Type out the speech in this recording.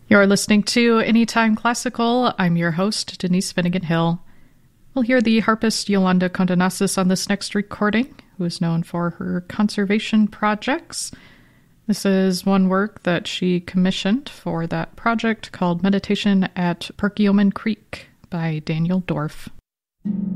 You're listening to Anytime Classical. I'm your host, Denise Finnegan Hill. We'll hear the harpist Yolanda Condonasis on this next recording, who is known for her conservation projects. This is one work that she commissioned for that project called Meditation at Perkiomen Creek by Daniel Dorff.